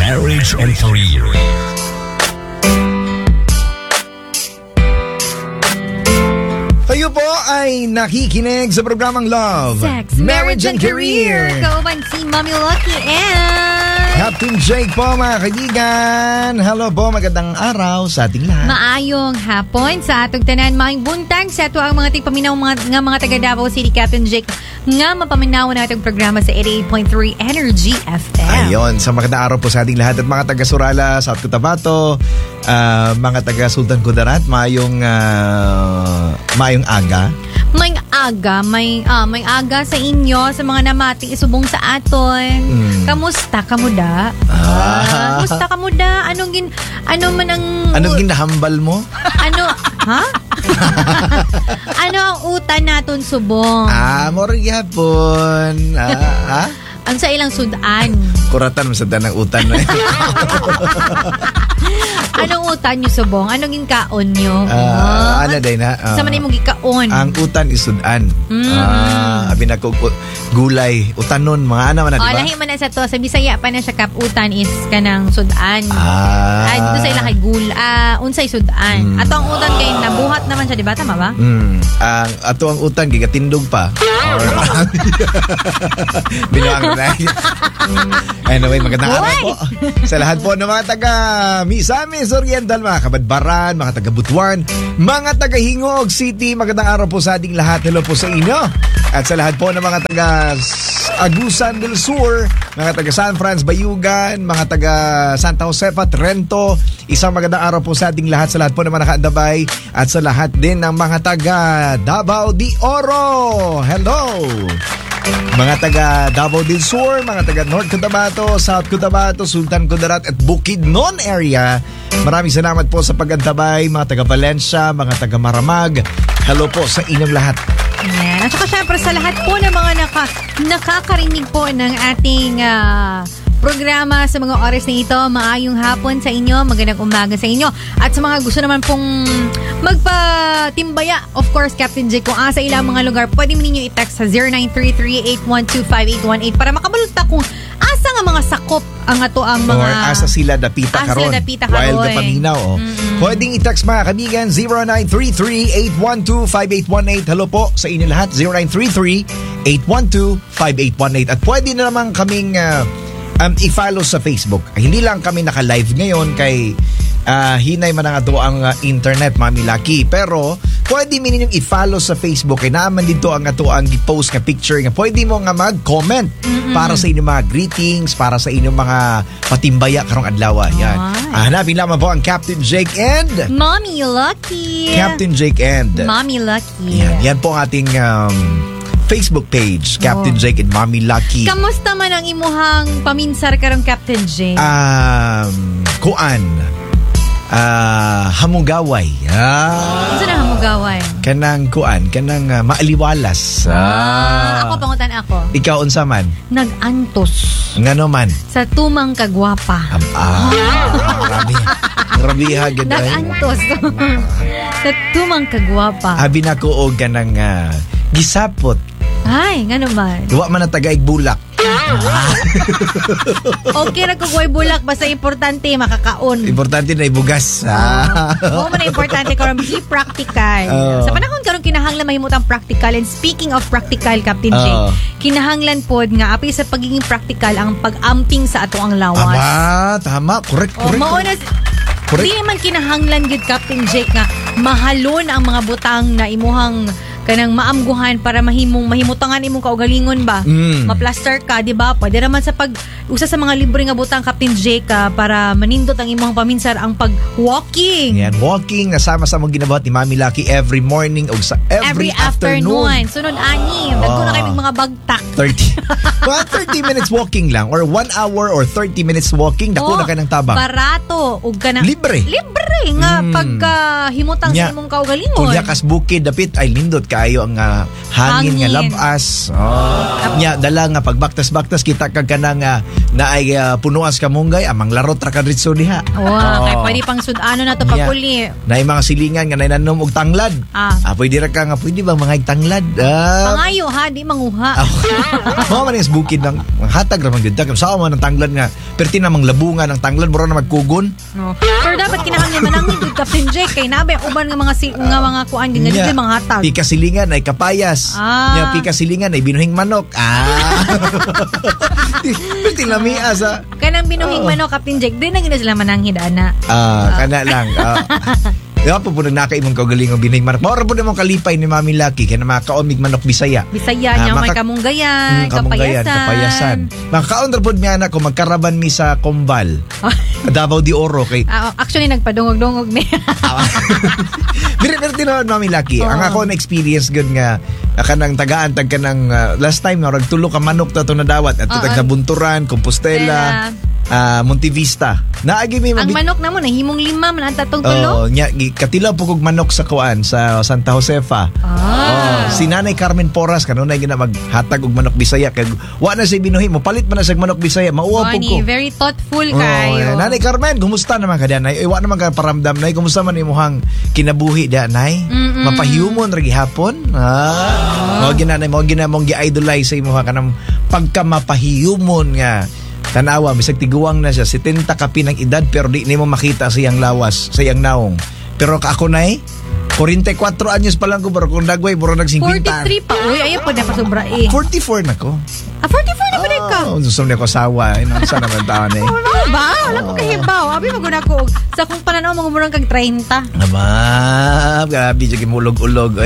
marriage and career. Kayo po ay nakikinig sa programang Love, Sex, Marriage and Career. Kauban si Mommy Lucky and Captain Jake po, mga kaibigan. Hello po, magandang araw sa ating lahat. maayong hapon sa atong tanan maayong buntag sa ato ang mga tigpaminaw mga taga Davao City. Captain Jake nga mapaminaw na atong programa sa 88.3 Energy FM. Ayun, sa magandang araw po sa ating lahat at mga taga Surala, South Cotabato, mga taga Sultan Kudarat, mayong aga. May aga sa inyo sa mga namating isubong sa aton. Kamusta kamuda? Kamusta kamuda? Anong ginahambal mo? Ha? Ano ang utan naton subong? Morong yapon. Ang sa ilang sudan. Kuratan mo sa danang utan na. Anong utan nyo subong? Anong ginkaon nyo? Ano day na? Sa manay mong gikaon. Ang utan is sudan. Abi na ko gulay, utanon, mga ano man na, diba? Lahi man na sa to. Sa Bisaya pa na siya kap utan is kanang sudan. Dito sa ilang kay unsay sudan. Ato ang utan kay nabuhat naman siya, di ba? Tama ba? Ato ang utan, gigatindog pa. Binuang na. Anyway, magandang araw po sa lahat po ng mga taga Misamis Oriental, mga Kabadbaran, mga taga Butuan, mga taga Hingog City. Magandang araw po sa ating lahat. Hello po sa inyo. At sa lahat po ng mga taga Agusan del Sur, mga taga San Franz, Bayugan, mga taga Santa Josefa, Trento. Isang magandang araw po sa ating lahat, sa lahat po ng mga nakaandabay at sa lahat din ng mga taga Davao de Oro. Hello! Mga taga Davao del Sur, mga taga North Cotabato, South Cotabato, Sultan Kudarat at Bukidnon area. Maraming salamat po sa pag-antabay, mga taga Valencia, mga taga Maramag. Hello po sa inyong lahat. Yan. At saka syempre sa lahat po ng mga nakakarinig po ng ating programa sa mga oras na ito, maayong hapon sa inyo, magandang umaga sa inyo. At sa mga gusto naman pong magpatimbaya, of course, Captain Jake, kung sa ilang mga lugar, pwede mo ninyo i-text sa 0933-812-5818 para makabalita kung asa nga mga sakop ang ato ang mga... Or asa sila dapita karon. While kapaminaw. Pwedeng i-text mga kaibigan 0933-812-5818. Hello po sa inyo lahat, 0933-812-5818. At pwede na naman kaming i-follow sa Facebook. Hindi lang kami naka-live ngayon kay hinay man ang ato ang internet, Mami Lucky. Pero pwede mo ninyong i-follow sa Facebook. Kaya naman dito ang ato ang i-post nga picture nga pwede mo nga mag-comment para sa inyong mga greetings, para sa inyong mga patimbaya karong adlaw. Yan. Hanapin lamang po ang Captain Jake and Mommy Lucky. Captain Jake and Mommy Lucky. Yan po ang ating Facebook page, Captain Jake and Mommy Lucky. Kamusta man ang imuhang paminsar karong Captain Jake? Hamugaway. Ano na hamugaway? Kanang maaliwalas. Ako pangutan ako. Ikaw unsa man? Nag-antos. Ngano man? Sa tumang kagwapa. Grabe ha, ganda. Nag-antos. Sa tumang kagwapa. Abi na ko og kanang gisapot. Ay, nga naman. Duwa man na tagaig bulak. Okay, nagkukuhay bulak. Basta importante, makakaon. Importante na ibugas. Oo man na importante karon i-practical. Sa panahon karon kinahanglan mahimutang practical. And speaking of practical, Captain Jake, kinahanglan pod nga api sa pagiging practical ang pag-amping sa ato ang lawas. Tama. Correct. Di man kinahanglan gid, Captain Jake, nga mahalon ang mga butang na imuhang kanang maamguhan para mahimutangan imong kaugalingon ba? Ma-plaster ka, di ba? Pwede naman sa usa sa mga libre nga butang, Captain Jake, para manindot ang imong paminsar ang pag-walking. Yan, walking nasama sa mong ginabuhat ni Mami Lucky every morning o sa every afternoon. Sunod ani, dagko na kayo mga bagtak. 30 minutes walking lang or 1 hour or 30 minutes walking, dako na ka ng tabang. Barato ug kanang libre nga pagka himutang sa imong kaugalingon. Kung yakas bukid dapit ay lindot kayo ang hangin nga labas. Nya dala nga pagbaktas-baktas kita kag kanang na ay punuas ka munggay amang larot ra kadritso diha. Wow, kay pwede pang sudano na to paguli. Na mga silingan nga nainanom og tanglad. Pwede ra ka nga pwede ba mga tanglad? Pangayo ha, di manguha. Mo man is bukid ng hatag ra man gyud ta sa man ang tanglad nga perti na mang labungan ang tanglad mura na magkugon. Pero dapat kinahanglan man ang gud Captain Jake kay nabe uban nga mga kuan din nga mga hatag. Pika silingan ay kapayas. Nya pika silingan ay binuhing manok. Perti lamia sa kanang binuhing manok Captain Jake din na gina sila mananghid ana. Kana lang. Diba po nagnakaimong kaugalingong binuhing manok. Maura po namang kalipay ni Mami Lucky kaya na makaomig manok Bisaya. Bisaya niya may kamunggayan, kapayasan. Makakaon ra pod niya na kung magkaraban mi sa Kombal. Davao de Oro kay. Actually nagpadungog-dungog ni. Pero tinuod Mami Lucky. Ang ako na experience good nga kanang tagaan tag kanang last time nga ragtulo ka manok ta to na dawat at tag sa Bunturan, Compostela, Montevista. Naagi mi ang manok namo na himong 5 man ang tatong tulo. Nya katilaw po kog manok sa kuan sa Santa Josefa. Si Nanay Carmen Porras kanunay gina maghatag og manok Bisaya kay wa na si binuhi mo palit man na sa manok Bisaya mauwa po ko. Very thoughtful kayo. Nanay Carmen, kumusta naman ka Nay? Wa naman ka paramdam Nay. Kumusta man imong kinabuhi da Nay? Mapahiyumon ra gihapon? Mo ginanay mo ginamong gi-idolize sa imong kanang pagkamapahiyumon nga tanawa, bisag tiguang na siya 70 kapi ng edad pero di nimo makita siyang lawas, siyang naong. Pero ako na 44 anyos pa lang ko pero kung dagway buro nag 50. 43 pa. Uy, ayo po na pasobra 44 na ko. 44 na ba ka? Gusto niya ko sawa. Saan naman taon ba? Wala ko kahibaw. Abi maguna ko. Sa kung pananaw mga murang kag 30. Ma'am, grabe siya kimulog-ulog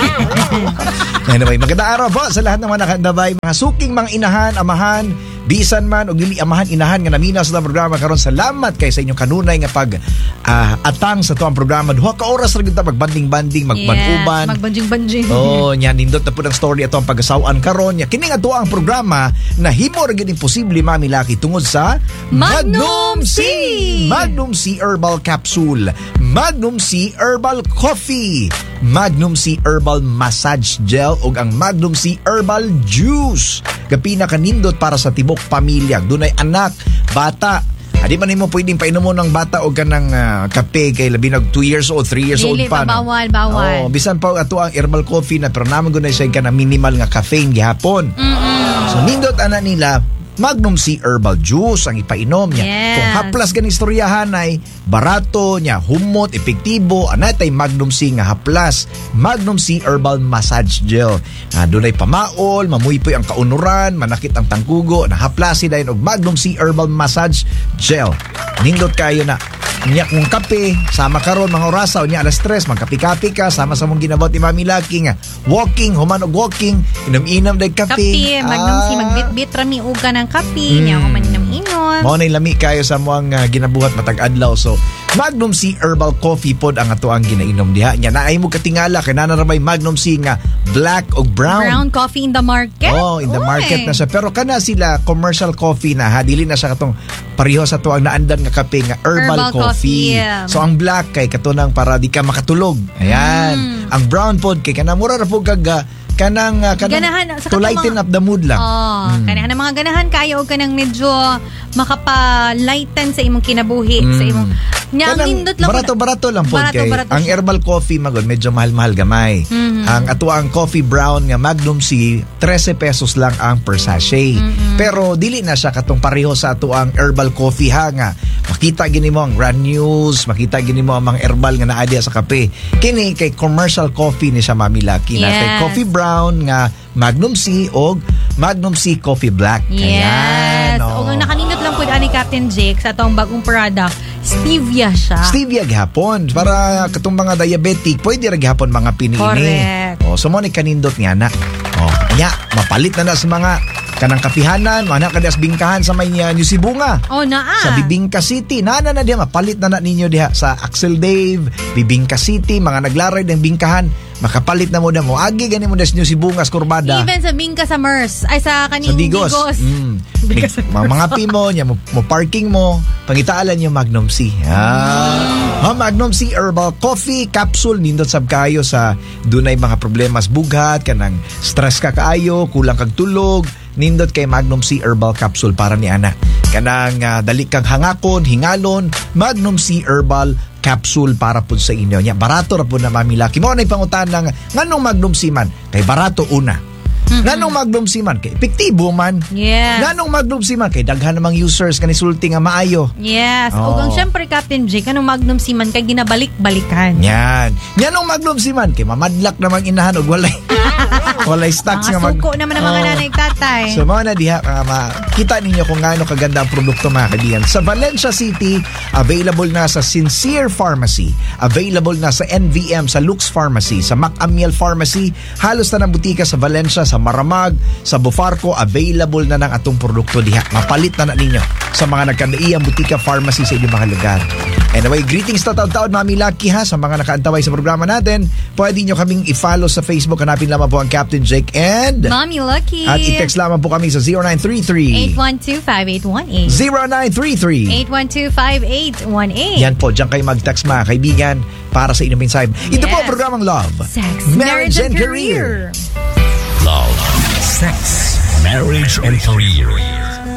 Anyway, magandang araw po sa lahat ng mga nakandabay, mga suking mga inahan, amahan, bisan man o dili amahan inahan nga namina sa programa karon. Salamat kay sa inyong kanunay nga pag atang sa tuang programa. Duha ka oras ra kita magbanding-banding, magbanuban. Magbanjing-banjing. Nya nindot na po ng story ato ang pag-asawaan karon. Nya kining ato ang programa na himo ra gid imposible Mami Lucky tungod sa Magnum C. Magnum C Herbal Capsule, Magnum C Herbal Coffee, Magnum C Herbal Massage Gel ug ang Magnum C Herbal Juice. Gapina kanindot para sa tibok pamilya. Dunay anak, bata. Di man nimo pwedeng painom mo ng bata o kanang kape kay labi nag 2 years old, 3 years old pa. Bawal. Bisan pa ato ang herbal coffee na pero naman gunay siya ka na minimal nga caffeine gihapon. So nindot ana nila Magnum C Herbal Juice ang ipainom niya. Kung haplas ganing istoryahan ay barato niya, humot, epektibo, anatay Magnum C nga haplas. Magnum C Herbal Massage Gel. Dunay pamaol, mamuypoy ang kaunuran, manakit ang tangkugo, nahaplasi dayon og Magnum C Herbal Massage Gel. Nindot kayo na niya kung kape, sama karon mga orasaw niya alas 3, magkapi-kapi ka, sama sa mong ginabot ni Mami Lucky nga walking, human og walking, inom-inom day kape. Kape, Magnum C, magbit-bit rami uga ng kape, niya human inom-inom. Mao nay lami kayo sa moang ginabuhat matag adlaw. So Magnum C Herbal Coffee pod ang ato ang ginainom diha. Nya naay mo katingala kay nanarabay Magnum C nga black o brown. Brown coffee in the market. In the market na siya. Pero kana sila commercial coffee na dili na siya katong pareho sa tuang naandan nga kape nga herbal coffee. So ang black kay katunang para di ka makatulog. Ayan. Ang brown pod kay kana mura ra pud kag kanang ganahan, to lighten up the mood lang. Kanang mga ganahan kayo og kanang medyo makapa-lighten sa imong kinabuhi, sa imong nindot lang barato lang pod kay ang herbal coffee magod medyo mahal-mahal gamay. Ang ato ang coffee brown nga Magnum C 13 pesos lang ang per sachet. Pero dili na siya katong pareho sa ato ang herbal coffee nga makita gini mo ang granules, makita gini mo ang mga herbal nga naa diha sa kape. Kini kay commercial coffee ni siya Mami Lucky na kay coffee brown nga Magnum C o Magnum C Coffee Black. Yes. O nga nakanindot lang po ani Captain Jake sa atong bagong product, stevia siya. Stevia gihapon para katong mga diabetic pwede ra gihapon mga piniini. Correct. So mo ni kanindot nga na. Nya mapalit na sa mga kanang kapihanan, mana kada sa bingkahan sa may New Sibunga. Sa Bibingka City, na diha mapalit na ninyo diha sa Axel Dave, Bibingka City, mga naglaray ng bingkahan, makapalit na mo na mo. Agi gani mo des New Sibunga sa Kurbada. Even sa Bingka sa Mers, ay sa kaning Digos. Mga pimo nya mo parking mo, pangitaalan yung Magnum C. Magnum C Herbal Coffee Capsule nindot sab kayo sa dunay mga problemas bughat kanang stress ka kaayo, kulang kag tulog, nindot kay Magnum C Herbal Capsule para ni ana. Kanang dali kang hangakon, hingalon, Magnum C Herbal Capsule para po sa inyo. Nya barato ra po na mamilaki. Mo na ipangutan ng nganong Magnum C man kay barato una. Nganong Magnum C man kay epektibo man. Yes. Nganong Magnum C man kay daghan namang users kanisulti nga maayo. Yes. Oh. Ug ang syempre Captain Jake, kanong Magnum C man kay ginabalik-balikan. Yan. Nganong Magnum C man kay mamadlak namang inahan og walay stocks nga Mga suko naman ang mga nanay tatay. So mao na diha makita ninyo kung gaano kaganda ang produkto mga kaibigan. Sa Valencia City, available na sa Sincere Pharmacy, available na sa NVM, sa Lux Pharmacy, sa Macamiel Pharmacy, halos na ng butika sa Valencia, sa Maramag, sa Bufarco, available na ng atong produkto diha. Mapalit na ninyo sa mga nagkandaiyang butika pharmacy sa inyong mga lugar. Anyway, greetings na taon-taon, Mami Lucky ha, sa mga nakaantaway sa programa natin. Pwede nyo kaming i-follow sa Facebook. Hanapin lamang po ang Captain Jake and Mommy Lucky. at i-text lamang po kami sa 0933 812-5818. 0933 812-5818. Yan po, dyan kayo mag-text mga kaibigan para sa inyong mensahe. Ito po ang Yes. programang Love, Sex, Marriage and Career. Love, sex, marriage, and career.